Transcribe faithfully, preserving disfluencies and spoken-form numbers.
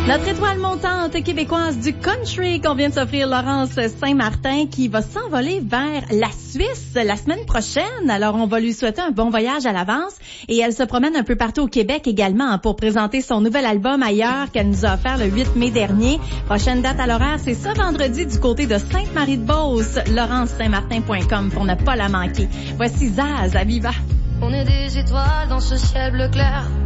Notre étoile montante québécoise du country qu'on vient de s'offrir, Laurence Saint-Martin, qui va s'envoler vers la Suisse la semaine prochaine. Alors, on va lui souhaiter un bon voyage à l'avance. Et elle se promène un peu partout au Québec également pour présenter son nouvel album Ailleurs qu'elle nous a offert le huit mai dernier. Prochaine date à l'horaire, c'est ce vendredi du côté de Sainte-Marie-de-Beauce. laurence saint martin point com pour ne pas la manquer. Voici Zaz à Viva. On est des étoiles dans ce ciel bleu clair.